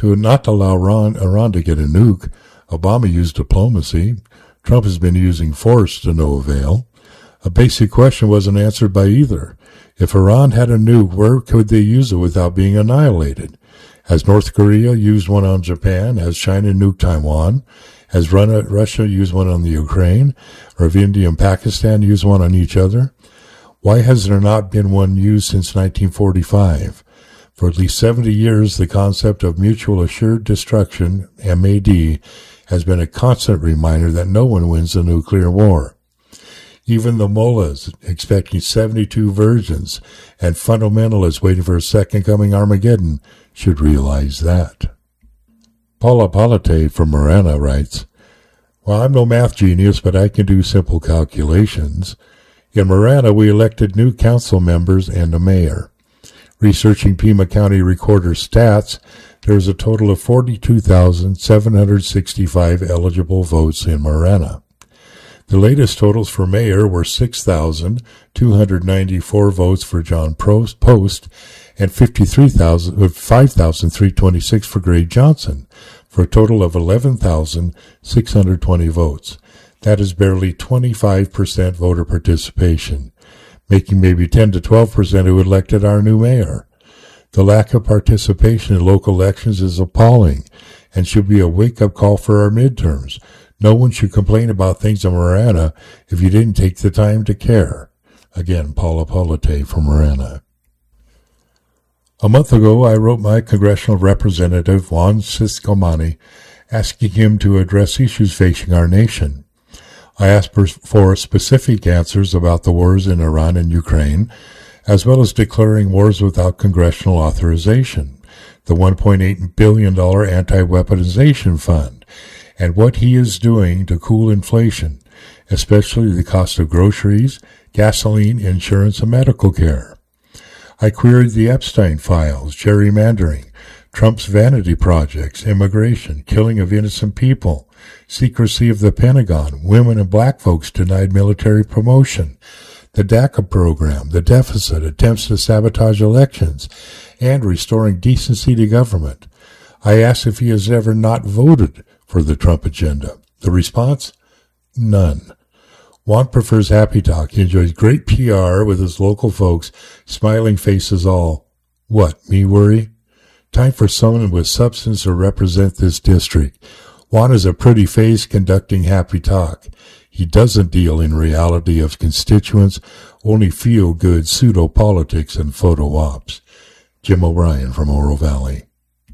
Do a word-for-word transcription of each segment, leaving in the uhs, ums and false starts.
To not allow Iran, Iran to get a nuke, Obama used diplomacy. Trump has been using force to no avail. A basic question wasn't answered by either. If Iran had a nuke, where could they use it without being annihilated? Has North Korea used one on Japan? Has China nuked Taiwan? Has Russia used one on the Ukraine? Or have India and Pakistan used one on each other? Why has there not been one used since nineteen forty-five? For at least seventy years, the concept of mutual assured destruction, M A D, has been a constant reminder that no one wins a nuclear war. Even the mullahs, expecting seventy-two virgins, and fundamentalists waiting for a second coming Armageddon, should realize that. Paula Polite from Marana writes, "Well, I'm no math genius, but I can do simple calculations. In Marana, we elected new council members and a mayor. Researching Pima County Recorder stats, there is a total of forty-two thousand seven hundred sixty-five eligible votes in Marana. The latest totals for mayor were six thousand two hundred ninety-four votes for John Post and fifty-three thousand, five thousand three hundred twenty-six for Greg Johnson, for a total of eleven thousand six hundred twenty votes. That is barely twenty-five percent voter participation, making maybe ten to twelve percent who elected our new mayor. The lack of participation in local elections is appalling and should be a wake-up call for our midterms. No one should complain about things in Marana if you didn't take the time to care." Again, Paula Polite from Marana. A month ago, I wrote my congressional representative, Juan Ciscomani, asking him to address issues facing our nation. I asked for specific answers about the wars in Iran and Ukraine, as well as declaring wars without congressional authorization, the one point eight billion dollars anti-weaponization fund, and what he is doing to cool inflation, especially the cost of groceries, gasoline, insurance, and medical care. I queried the Epstein files, gerrymandering, Trump's vanity projects, immigration, killing of innocent people, secrecy of the Pentagon, women and black folks denied military promotion, the DACA program, the deficit, attempts to sabotage elections, and restoring decency to government. I asked if he has ever not voted for the Trump agenda. The response? None. Juan prefers happy talk. He enjoys great P R with his local folks, smiling faces all. What, me worry? Time for someone with substance to represent this district. Juan is a pretty face conducting happy talk. He doesn't deal in reality of constituents, only feel-good pseudo-politics and photo ops. Jim O'Brien from Oro Valley.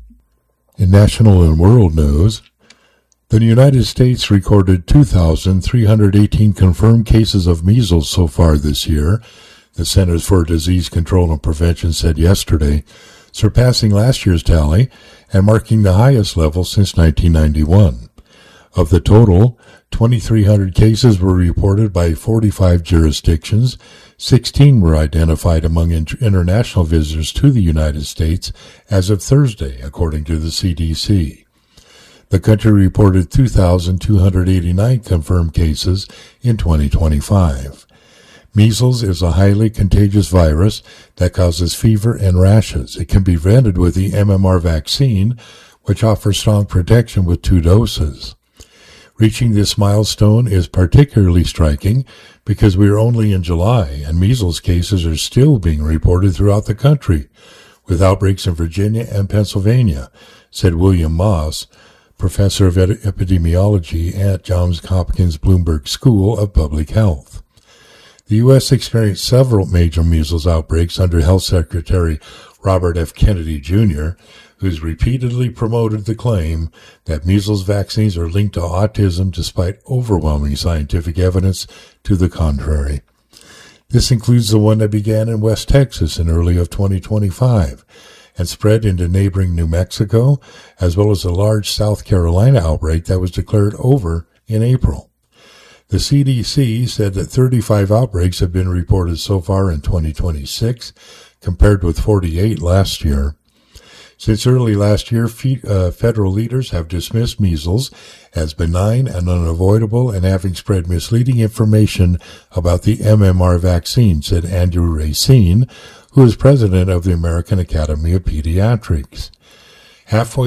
In national and world news, the United States recorded two thousand three hundred eighteen confirmed cases of measles so far this year, the Centers for Disease Control and Prevention said yesterday, surpassing last year's tally and marking the highest level since nineteen ninety-one. Of the total, twenty-three hundred cases were reported by forty-five jurisdictions, sixteen were identified among inter- international visitors to the United States as of Thursday, according to the C D C. The country reported two thousand two hundred eighty-nine confirmed cases in twenty twenty-five. Measles is a highly contagious virus that causes fever and rashes. It can be prevented with the M M R vaccine, which offers strong protection with two doses. Reaching this milestone is particularly striking because we are only in July and measles cases are still being reported throughout the country, with outbreaks in Virginia and Pennsylvania, said William Moss, professor of epidemiology at Johns Hopkins Bloomberg School of Public Health. The U S experienced several major measles outbreaks under Health Secretary Robert F. Kennedy Junior, who's repeatedly promoted the claim that measles vaccines are linked to autism despite overwhelming scientific evidence to the contrary. This includes the one that began in West Texas in early of twenty twenty-five and spread into neighboring New Mexico, as well as a large South Carolina outbreak that was declared over in April. The C D C said that thirty-five outbreaks have been reported so far in twenty twenty-six, compared with forty-eight last year. Since early last year, fe- uh, federal leaders have dismissed measles as benign and unavoidable and having spread misleading information about the M M R vaccine, said Andrew Racine, who is president of the American Academy of Pediatrics. Halfway